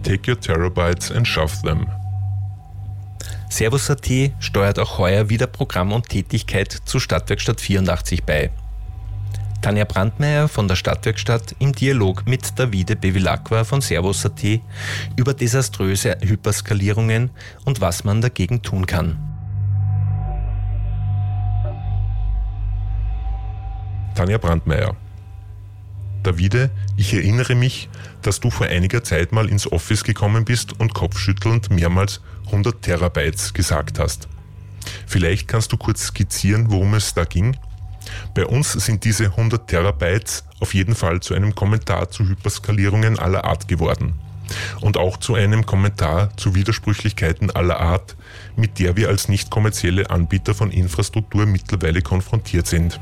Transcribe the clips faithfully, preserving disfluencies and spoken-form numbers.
Take your terabytes and shove them. Servus.at steuert auch heuer wieder Programm und Tätigkeit zu Stadtwerkstatt vierundachtzig bei. Tanja Brandmeier von der Stadtwerkstatt im Dialog mit Davide Bevilacqua von Servus.at über desaströse Hyperskalierungen und was man dagegen tun kann. Tanja Brandmeier. Davide, ich erinnere mich, dass du vor einiger Zeit mal ins Office gekommen bist und kopfschüttelnd mehrmals hundert Terabytes gesagt hast. Vielleicht kannst du kurz skizzieren, worum es da ging? Bei uns sind diese hundert Terabytes auf jeden Fall zu einem Kommentar zu Hyperskalierungen aller Art geworden. Und auch zu einem Kommentar zu Widersprüchlichkeiten aller Art, mit der wir als nicht kommerzielle Anbieter von Infrastruktur mittlerweile konfrontiert sind.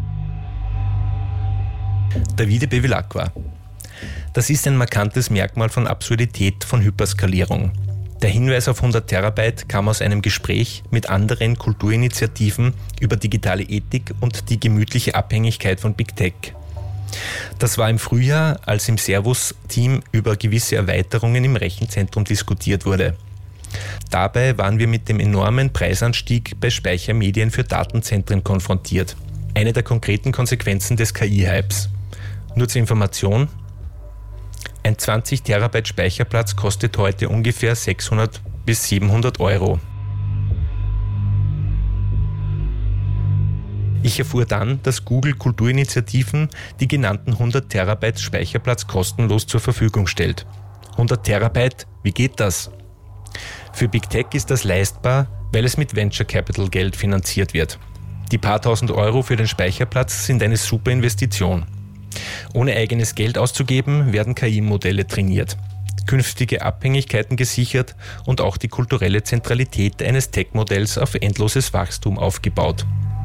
Davide Bevilacqua. Das ist ein markantes Merkmal von Absurdität von Hyperskalierung. Der Hinweis auf hundert Terabyte kam aus einem Gespräch mit anderen Kulturinitiativen über digitale Ethik und die gemütliche Abhängigkeit von Big Tech. Das war im Frühjahr, als im Servus-Team über gewisse Erweiterungen im Rechenzentrum diskutiert wurde. Dabei waren wir mit dem enormen Preisanstieg bei Speichermedien für Datenzentren konfrontiert. Eine der konkreten Konsequenzen des K I-Hypes. Nur zur Information: Ein zwanzig Terabyte Speicherplatz kostet heute ungefähr sechshundert bis siebenhundert Euro. Ich erfuhr dann, dass Google Kulturinitiativen die genannten hundert Terabyte Speicherplatz kostenlos zur Verfügung stellt. hundert Terabyte, wie geht das? Für Big Tech ist das leistbar, weil es mit Venture Capital Geld finanziert wird. Die paar tausend Euro für den Speicherplatz sind eine super Investition. Ohne eigenes Geld auszugeben, werden K I-Modelle trainiert, künftige Abhängigkeiten gesichert und auch die kulturelle Zentralität eines Tech-Modells auf endloses Wachstum aufgebaut.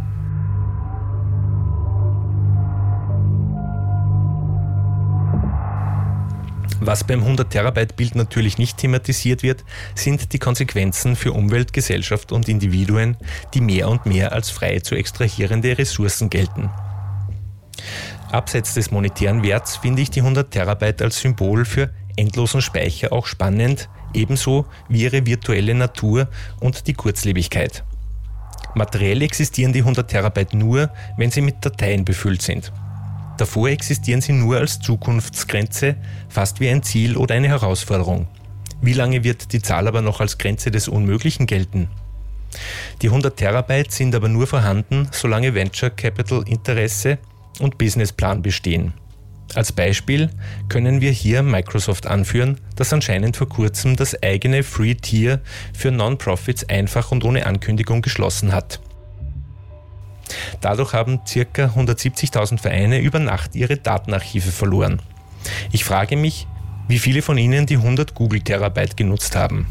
Was beim hundert Terabyte Bild natürlich nicht thematisiert wird, sind die Konsequenzen für Umwelt, Gesellschaft und Individuen, die mehr und mehr als frei zu extrahierende Ressourcen gelten. Abseits des monetären Werts finde ich die hundert Terabyte als Symbol für endlosen Speicher auch spannend, ebenso wie ihre virtuelle Natur und die Kurzlebigkeit. Materiell existieren die hundert Terabyte nur, wenn sie mit Dateien befüllt sind. Davor existieren sie nur als Zukunftsgrenze, fast wie ein Ziel oder eine Herausforderung. Wie lange wird die Zahl aber noch als Grenze des Unmöglichen gelten? Die hundert Terabyte sind aber nur vorhanden, solange Venture Capital Interesse und Businessplan bestehen. Als Beispiel können wir hier Microsoft anführen, das anscheinend vor kurzem das eigene Free Tier für Non-Profits einfach und ohne Ankündigung geschlossen hat. Dadurch haben ca. hundertsiebzigtausend Vereine über Nacht ihre Datenarchive verloren. Ich frage mich, wie viele von ihnen die hundert Google Terabyte genutzt haben.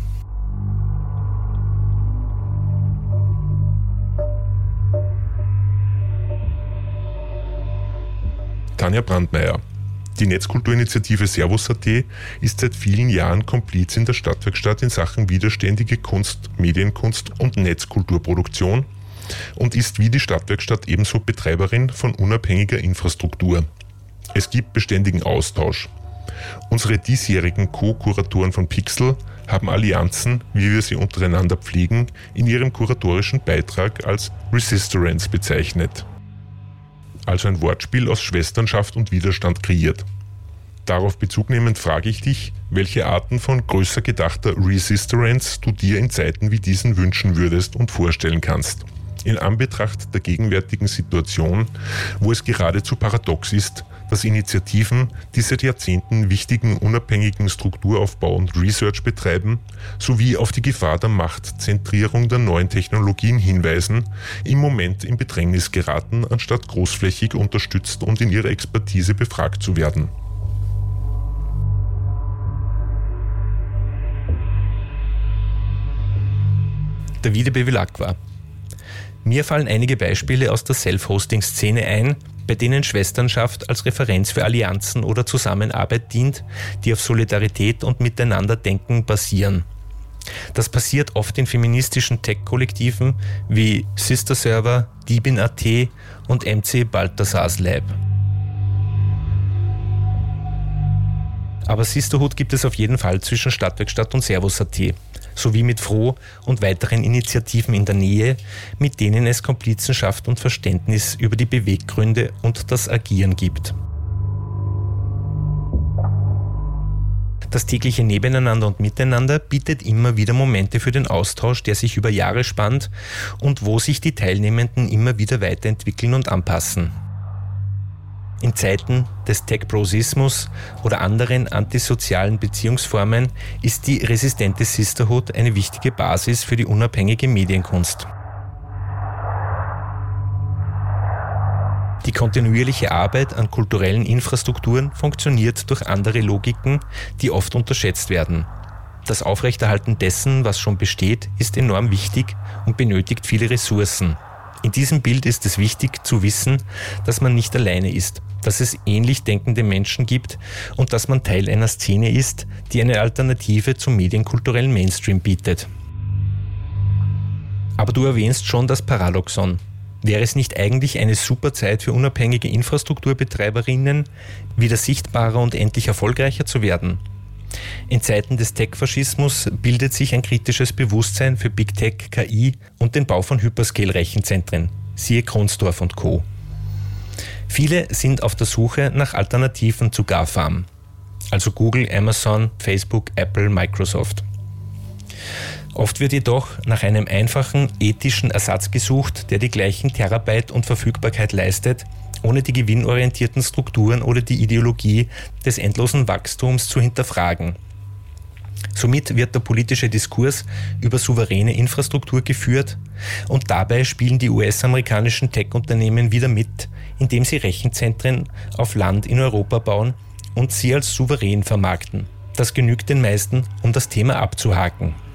Tanja Brandmeier. Die Netzkulturinitiative Servus.at ist seit vielen Jahren Kompliz in der Stadtwerkstatt in Sachen widerständige Kunst, Medienkunst und Netzkulturproduktion und ist wie die Stadtwerkstatt ebenso Betreiberin von unabhängiger Infrastruktur. Es gibt beständigen Austausch. Unsere diesjährigen Co-Kuratoren von Pixel haben Allianzen, wie wir sie untereinander pflegen, in ihrem kuratorischen Beitrag als Resistorance bezeichnet. Also ein Wortspiel aus Schwesternschaft und Widerstand kreiert. Darauf Bezug nehmend frage ich dich, welche Arten von größer gedachter Resistorance du dir in Zeiten wie diesen wünschen würdest und vorstellen kannst. In Anbetracht der gegenwärtigen Situation, wo es geradezu paradox ist, dass Initiativen, die seit Jahrzehnten wichtigen unabhängigen Strukturaufbau und Research betreiben, sowie auf die Gefahr der Machtzentrierung der neuen Technologien hinweisen, im Moment in Bedrängnis geraten, anstatt großflächig unterstützt und in ihrer Expertise befragt zu werden. Davide Bevilacqua. Mir fallen einige Beispiele aus der Self-Hosting-Szene ein, bei denen Schwesternschaft als Referenz für Allianzen oder Zusammenarbeit dient, die auf Solidarität und Miteinanderdenken basieren. Das passiert oft in feministischen Tech-Kollektiven wie Sister Server, Deepin Punkt at und M C Balthasars Lab. Aber Sisterhood gibt es auf jeden Fall zwischen Stadtwerkstatt und Servus Punkt at, sowie mit Froh und weiteren Initiativen in der Nähe, mit denen es Komplizenschaft und Verständnis über die Beweggründe und das Agieren gibt. Das tägliche Nebeneinander und Miteinander bietet immer wieder Momente für den Austausch, der sich über Jahre spannt und wo sich die Teilnehmenden immer wieder weiterentwickeln und anpassen. In Zeiten des Tech-Prosismus oder anderen antisozialen Beziehungsformen ist die resistente Sisterhood eine wichtige Basis für die unabhängige Medienkunst. Die kontinuierliche Arbeit an kulturellen Infrastrukturen funktioniert durch andere Logiken, die oft unterschätzt werden. Das Aufrechterhalten dessen, was schon besteht, ist enorm wichtig und benötigt viele Ressourcen. In diesem Bild ist es wichtig zu wissen, dass man nicht alleine ist, dass es ähnlich denkende Menschen gibt und dass man Teil einer Szene ist, die eine Alternative zum medienkulturellen Mainstream bietet. Aber du erwähnst schon das Paradoxon. Wäre es nicht eigentlich eine super Zeit für unabhängige Infrastrukturbetreiberinnen, wieder sichtbarer und endlich erfolgreicher zu werden? In Zeiten des Tech-Faschismus bildet sich ein kritisches Bewusstsein für Big Tech, K I und den Bau von Hyperscale-Rechenzentren, siehe Kronsdorf und Co. Viele sind auf der Suche nach Alternativen zu GAFAM, also Google, Amazon, Facebook, Apple, Microsoft. Oft wird jedoch nach einem einfachen, ethischen Ersatz gesucht, der die gleichen Terabyte und Verfügbarkeit leistet, ohne die gewinnorientierten Strukturen oder die Ideologie des endlosen Wachstums zu hinterfragen. Somit wird der politische Diskurs über souveräne Infrastruktur geführt und dabei spielen die U S-amerikanischen Tech-Unternehmen wieder mit, indem sie Rechenzentren auf Land in Europa bauen und sie als souverän vermarkten. Das genügt den meisten, um das Thema abzuhaken.